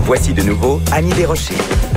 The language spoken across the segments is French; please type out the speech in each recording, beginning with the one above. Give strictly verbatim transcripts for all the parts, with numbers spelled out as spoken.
Voici de nouveau Annie Desrochers.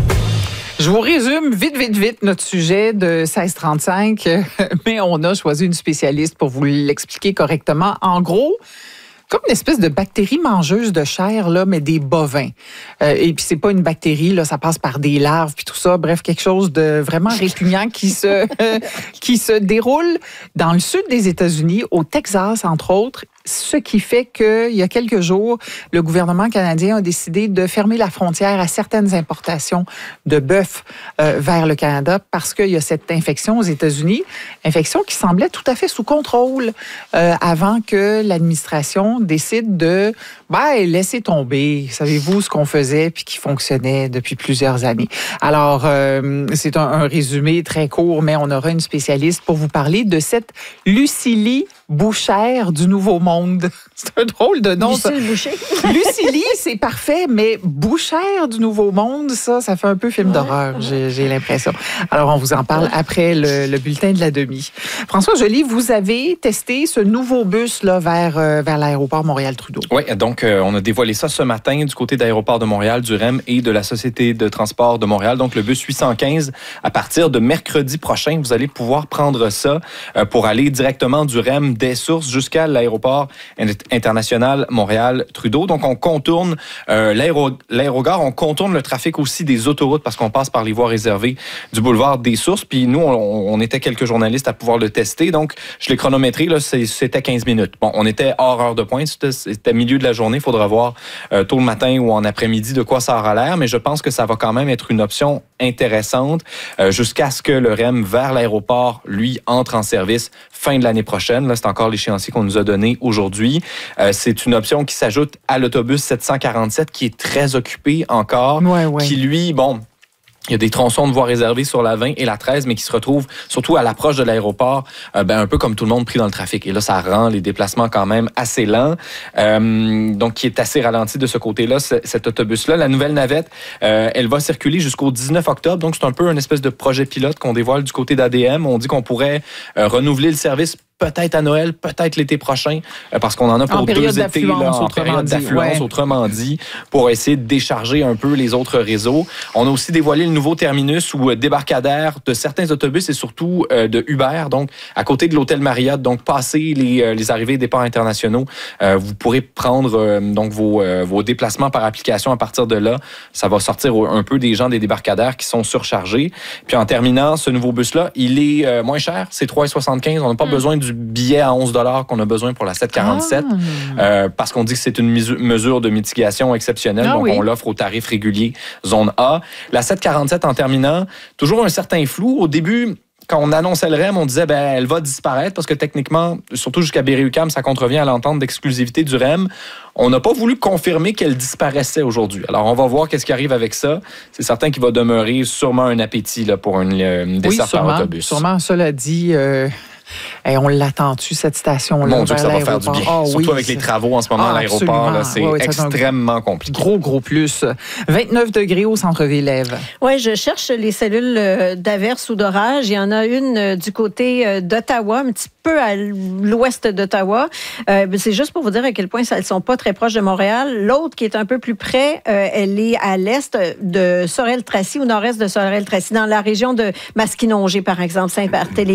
Je vous résume vite, vite, vite notre sujet de seize trente-cinq, mais on a choisi une spécialiste pour vous l'expliquer correctement. En gros, comme une espèce de bactérie mangeuse de chair, là, mais des bovins. Euh, et puis c'est pas une bactérie, là, ça passe par des larves puis tout ça. Bref, quelque chose de vraiment répugnant qui se qui se déroule dans le sud des États-Unis, au Texas entre autres. Ce qui fait qu'il y a quelques jours, le gouvernement canadien a décidé de fermer la frontière à certaines importations de bœuf euh, vers le Canada parce qu'il y a cette infection aux États-Unis, infection qui semblait tout à fait sous contrôle euh, avant que l'administration décide de ben, laisser tomber. Savez-vous ce qu'on faisait puis qui fonctionnait depuis plusieurs années. Alors, euh, c'est un, un résumé très court, mais on aura une spécialiste pour vous parler de cette Lucilie Bouchère du Nouveau Monde. C'est un drôle de nom, ça. Lucille Boucher. Lucilie, c'est parfait, mais Bouchère du Nouveau Monde, ça, ça fait un peu film ouais, d'horreur, ouais. j'ai, j'ai l'impression. Alors, on vous en parle après le, le bulletin de la demi. François Joly, vous avez testé ce nouveau bus là, vers, euh, vers l'aéroport Montréal-Trudeau. Oui, donc euh, on a dévoilé ça ce matin du côté de l'aéroport de Montréal, du R E M et de la Société de transport de Montréal. Donc, le bus huit cent quinze, à partir de mercredi prochain, vous allez pouvoir prendre ça euh, pour aller directement du R E M des sources jusqu'à l'aéroport international Montréal-Trudeau. Donc, on contourne euh, l'aéro, l'aérogare, on contourne le trafic aussi des autoroutes parce qu'on passe par les voies réservées du boulevard des Sources. Puis nous, on, on était quelques journalistes à pouvoir le tester. Donc, je l'ai chronométré, là, c'était quinze minutes. Bon, on était hors heure de pointe, c'était, c'était milieu de la journée. Il faudra voir euh, tôt le matin ou en après-midi de quoi ça aura l'air, mais je pense que ça va quand même être une option intéressante euh, jusqu'à ce que le R E M vers l'aéroport, lui, entre en service fin de l'année prochaine. Là, c'est encore l'échéancier qu'on nous a donné aujourd'hui. Euh, c'est une option qui s'ajoute à l'autobus sept cent quarante-sept qui est très occupé encore, ouais, ouais. qui lui, bon... Il y a des tronçons de voies réservées sur la vingt et la treize, mais qui se retrouvent surtout à l'approche de l'aéroport, euh, ben, un peu comme tout le monde pris dans le trafic. Et là, ça rend les déplacements quand même assez lents. Euh, donc, qui est assez ralenti de ce côté-là, c- cet autobus-là. La nouvelle navette, euh, elle va circuler jusqu'au dix-neuf octobre. Donc, c'est un peu une espèce de projet pilote qu'on dévoile du côté d'A D M. On dit qu'on pourrait euh, renouveler le service peut-être à Noël, peut-être l'été prochain, euh, parce qu'on en a pour en deux étés, là, en période d'affluence, ouais. autrement dit, pour essayer de décharger un peu les autres réseaux. On a aussi dévoilé le nouveau terminus ou euh, débarcadère de certains autobus et surtout euh, de Uber, donc à côté de l'hôtel Marriott, donc passer les, euh, les arrivées et départs internationaux, euh, vous pourrez prendre euh, donc vos, euh, vos déplacements par application à partir de là. Ça va sortir un peu des gens des débarcadères qui sont surchargés. Puis en terminant, ce nouveau bus-là, il est euh, moins cher, c'est trois soixante-quinze. On n'a pas mmh. besoin du billet à onze dollars qu'on a besoin pour la sept quarante-sept ah. euh, parce qu'on dit que c'est une misu- mesure de mitigation exceptionnelle, ah, donc oui. on l'offre au tarif régulier zone A. La sept quarante-sept, en terminant, toujours un certain flou. Au début, quand on annonçait le R E M, on disait ben elle va disparaître parce que techniquement, surtout jusqu'à Berry-UQAM, ça contrevient à l'entente d'exclusivité du R E M. On n'a pas voulu confirmer qu'elle disparaissait aujourd'hui. Alors, on va voir qu'est-ce qui arrive avec ça. C'est certain qu'il va demeurer sûrement un appétit là, pour une, une desserte oui, par autobus. Sûrement, cela dit... Euh... Hey, on l'attend-tu, cette station-là? Mon Dieu, que ça va faire du bien. Oh, Surtout oui, avec c'est... les travaux en ce moment ah, à l'aéroport, là, c'est ouais, ouais, extrêmement compliqué. Gros, gros plus. vingt-neuf degrés au centre-ville, Ève. Oui, je cherche les cellules d'averse ou d'orage. Il y en a une du côté d'Ottawa, un petit peu à l'ouest d'Ottawa. Euh, c'est juste pour vous dire à quel point elles ne sont pas très proches de Montréal. L'autre, qui est un peu plus près, euh, elle est à l'est de Sorel-Tracy, au nord-est de Sorel-Tracy, dans la région de Masquinongé, par exemple, Saint-Barthélemy.